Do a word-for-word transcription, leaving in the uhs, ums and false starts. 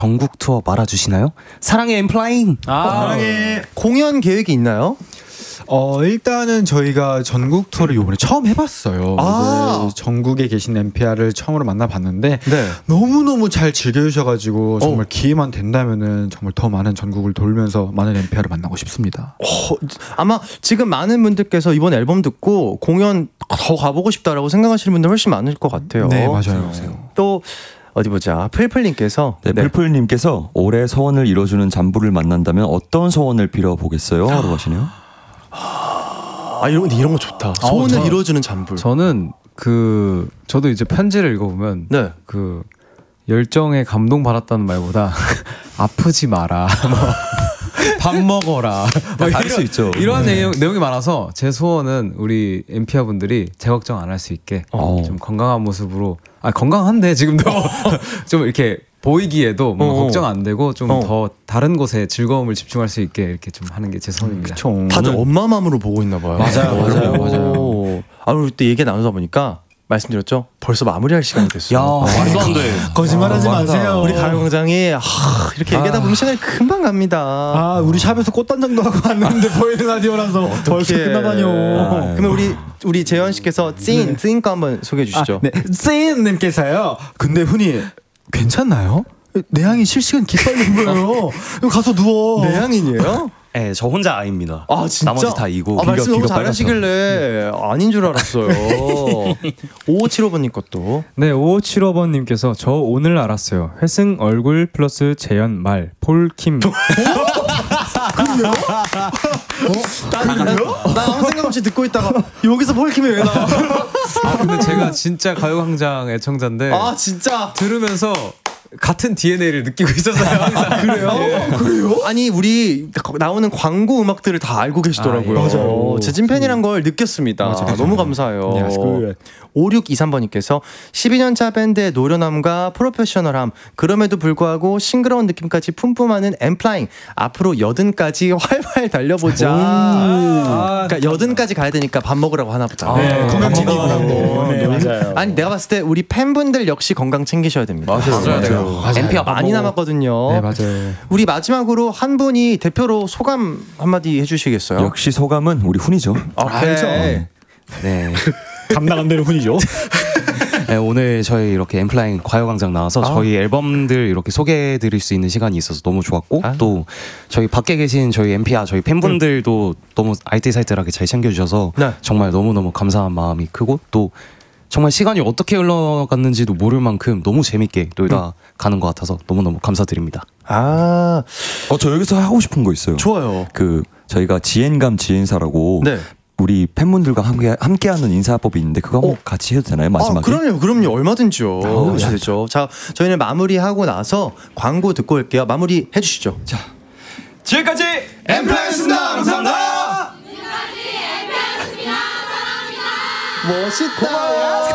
전국 투어 말아주시나요? 사랑의 엠플라잉. 아, 사랑해. 공연 계획이 있나요? 어 일단은 저희가 전국 투어를 이번에 처음 해봤어요. 아. 이제 전국에 계신 엠피아를 처음으로 만나봤는데 네. 너무 너무 잘 즐겨주셔가지고 정말 어. 기회만 된다면은 정말 더 많은 전국을 돌면서 많은 엠피아를 만나고 싶습니다. 어, 아마 지금 많은 분들께서 이번 앨범 듣고 공연 더 가보고 싶다라고 생각하시는 분들 훨씬 많을 것 같아요. 네 맞아요. 또 어디 보자. 플플님께서 네, 풀풀님께서 올해 소원을 이뤄주는 잠부를 만난다면 어떤 소원을 빌어보겠어요? 라고 하시네요. 아 이런 거 이런 거 좋다. 소원을 저- 이루어주는 잠불. 저는 그 저도 이제 편지를 읽어보면 네. 그 열정에 감동 받았다는 말보다 아프지 마라, 뭐, 밥 먹어라, 뭐 다를 수 있죠. 이런 네. 내용, 내용이 많아서 제 소원은 우리 엠피아 분들이 제 걱정 안 할 수 있게 어. 좀 건강한 모습으로, 아 건강한데 지금도 좀 이렇게 보이기에도 뭐 어. 걱정 안 되고 좀 더 어. 다른 곳에 즐거움을 집중할 수 있게 이렇게 좀 하는 게 제 소원입니다. 음, 다들 엄마 마음으로 보고 있나 봐요. 맞아요, 맞아요, 맞아요. 아 우리 또 얘기 나누다 보니까 말씀드렸죠. 벌써 마무리할 시간이 됐어요. 야, 말도 안 돼. 거짓말하지 마세요. 우리 가요광장이 하, 이렇게 얘기하다 보면 시간이 금방 갑니다. 아 우리 샵에서 꽃단장도 하고 왔는데 보이는 라디오라서 벌써 끝나다뇨. 아, 그러면 우리 우리 재현 씨께서 찐 찐 거 한번 소개해 주시죠. 네, 쌤님께서요. 근데 훈이 괜찮나요? 내향이 실시간 기빨린 거예요. 이거 가서 누워. 내향인이에요? 네, 저 혼자 아입니다. 아 진짜? 나머지 다 이고. 아, 말씀 너무 귀가 잘하시길래 아닌 줄 알았어요. 오오칠오 번님 것도. 네, 오오칠오 번님께서 저 오늘 알았어요. 회승 얼굴 플러스 재현 말 폴킴. 나, 나 아무 생각 없이 듣고 있다가 여기서 폴킴이 왜 나와? 아 근데 제가 진짜 가요광장 애청자인데 아 진짜 들으면서 같은 디엔에이를 느끼고 있었어요. 항상. 그래요? 그래요? 아니 우리 나오는 광고 음악들을 다 알고 계시더라고요. 아, 예. 맞아요. 제 찐팬이란 걸 느꼈습니다. 맞아요. 너무 감사해요. Yes, good. 오육이삼 번님께서 십이 년차 밴드의 노련함과 프로페셔널함, 그럼에도 불구하고 싱그러운 느낌까지 뿜뿜하는 엠플라잉, 앞으로 여든까지 활활 달려보자. 아, 그러니까 여든까지 가야 되니까 밥 먹으라고 하나 보다. 네, 건강 챙기라고. 네, 맞아요. 아니 내가 봤을 때 우리 팬분들 역시 건강 챙기셔야 됩니다. 맞아요. 엠피가 많이 남았거든요. 네 맞아요. 우리 마지막으로 한 분이 대표로 소감 한마디 해주시겠어요? 역시 소감은 우리 훈이죠. 오케이. 네. 감당 안 되는 훈이죠. 네, 오늘 저희 이렇게 엠플라잉 가요광장 나와서 아. 저희 앨범들 이렇게 소개해드릴 수 있는 시간이 있어서 너무 좋았고 아. 또 저희 밖에 계신 저희 엠피아 저희 팬분들도 너무 알뜰살뜰하게 잘 챙겨주셔서 네. 정말 너무너무 감사한 마음이 크고 또 정말 시간이 어떻게 흘러갔는지도 모를 만큼 너무 재밌게 놀다 가는 것 같아서 너무너무 감사드립니다. 아 어, 저 여기서 하고 싶은 거 있어요. 좋아요. 그 저희가 지엔감 지엔사라고 네. 우리 팬분들과 함께 함께하는 인사법이 있는데 그거 한번 어. 같이 해도 되나요? 마지막에. 아, 그럼요, 그럼요. 얼마든지요. 아, 자, 되죠. 자, 저희는 마무리하고 나서 광고 듣고 올게요. 마무리 해주시죠. 자, 지금까지 엠플라잉였습니다. 감사합니다. 지금까지 엠플라잉이었습니다. 사랑합니다. 멋있다. 고마워요.